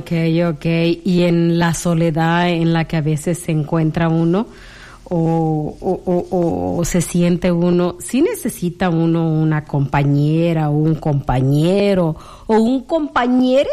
Ok. Y en la soledad en la que a veces se encuentra uno o se siente uno, sí necesita uno una compañera o un compañero o un compañere.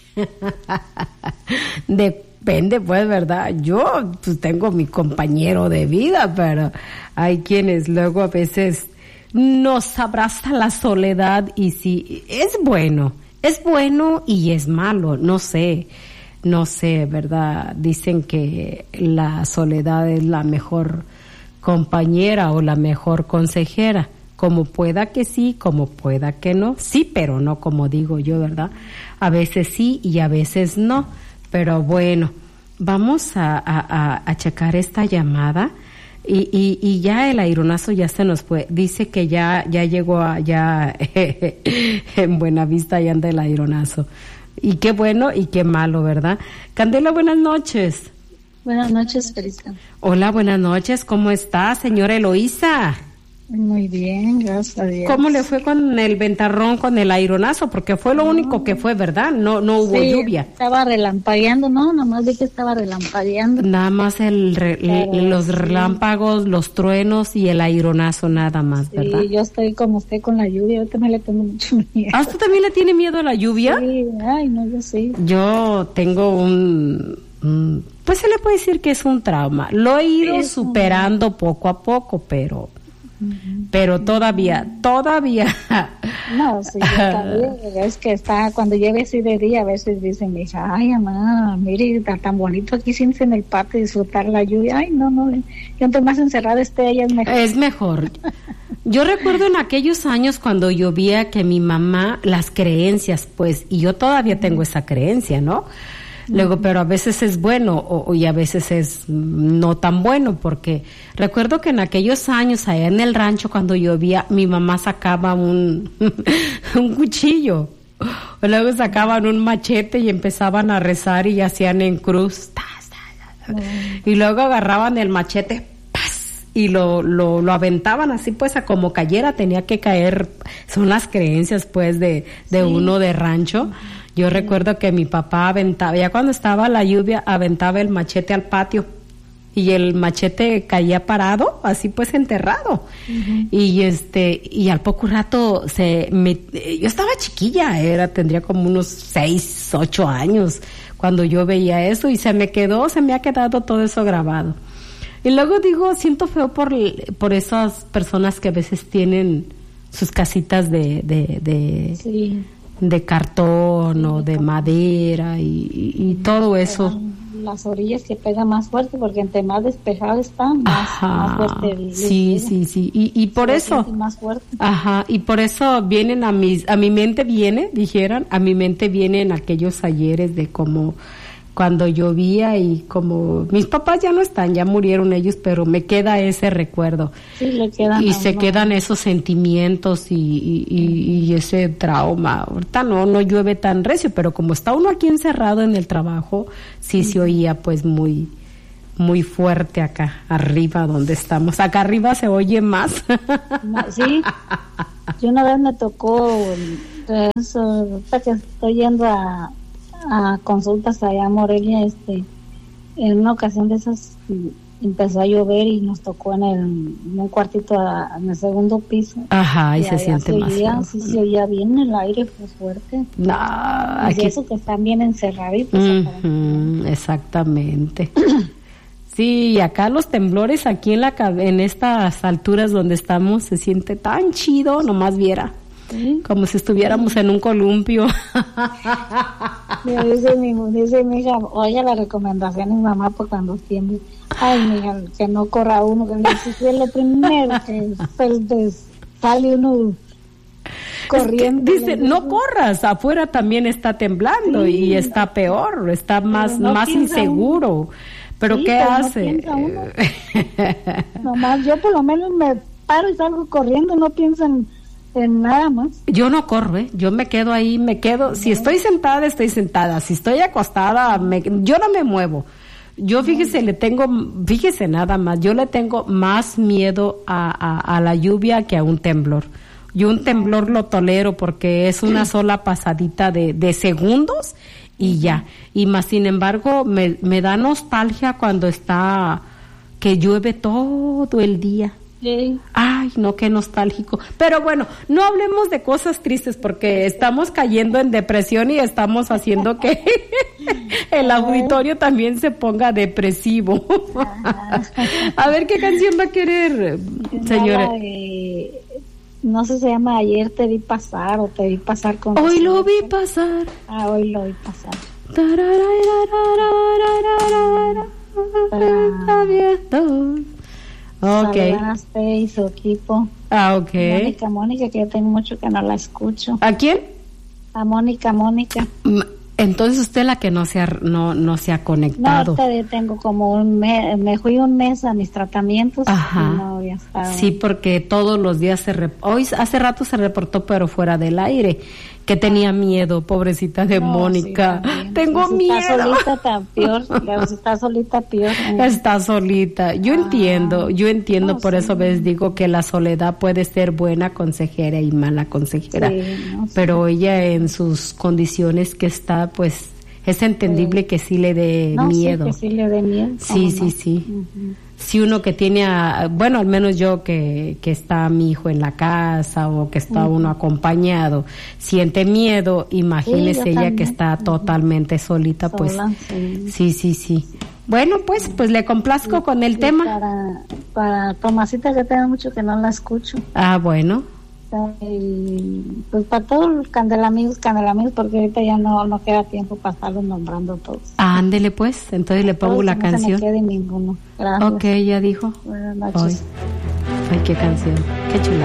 Depende, pues, ¿verdad? Yo pues tengo mi compañero de vida, pero hay quienes luego a veces nos abraza la soledad y sí, es bueno y es malo, no sé, ¿verdad? Dicen que la soledad es la mejor compañera o la mejor consejera, como pueda que sí, como pueda que no, sí, pero no como digo yo, ¿verdad? A veces sí y a veces no, pero bueno, vamos a checar esta llamada. Y ya el aironazo ya se nos fue. Dice que ya llegó allá en Buenavista, ya anda el aironazo. Y qué bueno y qué malo, ¿verdad? Candela, buenas noches. Buenas noches, Felisa. Hola, buenas noches. ¿Cómo está, señora Eloísa? Muy bien, gracias a Dios. ¿Cómo le fue con el ventarrón, con el aironazo? Porque fue lo único que fue, ¿verdad? No hubo lluvia. Estaba relampagueando, ¿no? Nada más vi que estaba relampagueando. Nada más los relámpagos, los truenos y el aironazo, nada más, ¿verdad? Sí, yo estoy como usted con la lluvia, yo también le tengo mucho miedo. ¿Ah, usted también le tiene miedo a la lluvia? Sí, ay, no, yo sí. Yo tengo pues se le puede decir que es un trauma. Lo he ido superando poco a poco, pero todavía. No, sí, es que cuando llueve así de día, a veces dicen, mi hija, ay, mamá, mire, está tan bonito aquí sin en el patio disfrutar la lluvia. Ay, no, yo entre más encerrada esté, ella es mejor. Es mejor. Yo recuerdo en aquellos años cuando llovía que mi mamá, las creencias, pues, y yo todavía tengo esa creencia, ¿no? Luego, pero a veces es bueno y a veces es no tan bueno, porque recuerdo que en aquellos años allá en el rancho cuando llovía mi mamá sacaba un cuchillo, luego sacaban un machete y empezaban a rezar y hacían en cruz, y luego agarraban el machete y lo aventaban así, pues a como cayera tenía que caer. Son las creencias pues de uno de rancho. Yo recuerdo que mi papá aventaba, ya cuando estaba la lluvia, aventaba el machete al patio y el machete caía parado, así pues enterrado. Y al poco rato yo estaba chiquilla, tendría como unos 6, 8 años cuando yo veía eso y se me ha quedado todo eso grabado. Y luego siento feo por esas personas que a veces tienen sus casitas de cartón o de madera y todo eso. Las orillas que pegan más fuerte porque entre más despejado está, más fuerte. Sí. Y por eso. Más fuerte. Ajá. Y por eso vienen a mi mente vienen aquellos ayeres de como cuando llovía y como mis papás ya no están, ya murieron ellos, pero me queda ese recuerdo. Sí, le quedan. Y se quedan esos sentimientos y ese trauma. Ahorita no llueve tan recio, pero como está uno aquí encerrado en el trabajo, sí se oía pues muy muy fuerte acá arriba donde estamos. Acá arriba se oye más. Sí. Yo una vez me tocó eso, que estoy yendo a consultas allá a Morelia, en una ocasión de esas empezó a llover y nos tocó en un cuartito en el segundo piso. Ajá, y se siente más feo. Sí, se oía bien, el aire fue fuerte. No, aquí eso que están bien encerraditos. Exactamente. Sí, acá los temblores aquí en estas alturas donde estamos se siente tan chido, nomás viera. ¿Sí? Como si estuviéramos en un columpio. Dice mi hija, oye la recomendación de mi mamá por cuando tiemble. Ay, mi hija, que no corra uno, que es lo primero que sale uno corriendo. Es que dice, no corras, afuera también está temblando y está peor, está más inseguro. Uno. ¿Pero qué hace? No Nomás yo por lo menos me paro y salgo corriendo, no pienso en nada más. Yo no corro, yo me quedo ahí, si estoy sentada, si estoy acostada, yo no me muevo. Yo fíjese nada más, yo le tengo más miedo a la lluvia que a un temblor. Yo un temblor lo tolero porque es una sola pasadita de segundos y ya. Y más sin embargo me da nostalgia cuando está que llueve todo el día. Sí. Ay, no, qué nostálgico. Pero bueno, no hablemos de cosas tristes porque estamos cayendo en depresión y estamos haciendo que el auditorio también se ponga depresivo. A ver, ¿qué canción va a querer, señora? No sé, se llama Ayer te vi pasar o te vi pasar con... Hoy lo vi pasar. Hoy lo vi pasar. Okay. Saludaste y su equipo. Okay. Mónica, que yo tengo mucho que no la escucho. ¿A quién? A Mónica. Entonces usted la que no se ha conectado. No, ahorita tengo como un mes, me fui un mes a mis tratamientos. Ajá. Y no había estado. Sí, porque todos los días hoy hace rato se reportó, pero fuera del aire, que tenía miedo, pobrecita de Mónica. Sí, tengo miedo. Está solita tan peor, está solita peor. Está solita. Yo entiendo, por eso les digo que la soledad puede ser buena consejera y mala consejera. Sí, pero ella en sus condiciones que está, pues es entendible que sí le dé miedo. Sí, que sí le dé miedo. Sí. Uh-huh. Si uno que tiene, bueno, al menos yo que está mi hijo en la casa o que está uno acompañado, siente miedo, imagínese ella también. Que está totalmente solita, pues. Sí. Bueno, pues le complazco con el tema. Para Tomasita, que tengo mucho que no la escucho. Ah, bueno. Pues para todos los candelamigos, porque ahorita ya no queda tiempo para estarlos nombrando todos. Ándele pues, entonces le pongo la canción. No se me quede ninguno. Gracias. Ok, ya dijo. Buenas noches. Ay, qué canción, qué chula.